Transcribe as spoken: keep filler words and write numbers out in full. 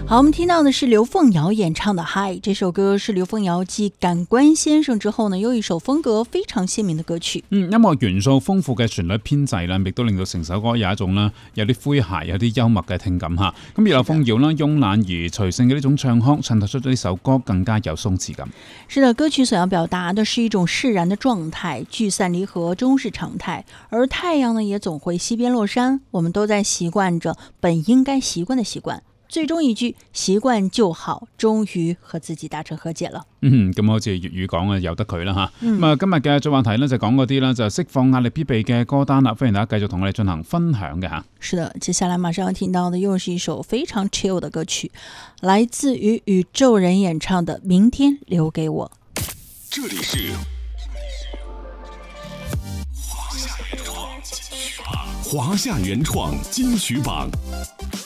好，我们听到的是劉鳳堯演唱的《嗨》，這首歌是劉鳳堯繼《感官先生》之後呢，有一首風格非常鮮明的歌曲。 嗯，音樂元素豐富嘅旋律編製啦，亦都令到成首歌有一種啦，有啲詼諧、有啲幽默嘅聽感嚇。咁而劉鳳堯啦，慵懶而隨性嘅呢種唱腔，襯托出呢首歌更加有鬆弛感。 是的，歌曲所要表達的是一種釋然的狀態，聚散離合終是常態，而太陽呢也總會西邊落山，我們都在習慣着本應該習慣的習慣。最終一句習慣就好，終於和自己達成和解了。 嗯，咁好似粵語講啊，由得佢啦吓。咁啊、嗯，今日嘅最話題呢，就講嗰啲啦，就釋放壓力必備嘅歌單啦。歡迎大家繼續同我哋進行分享嘅吓。 是的，接下來馬上要聽到的又是一首非常 chill 的歌曲，來自於宇宙人演唱的《明天留給我》。 這裡是華夏原創金曲榜。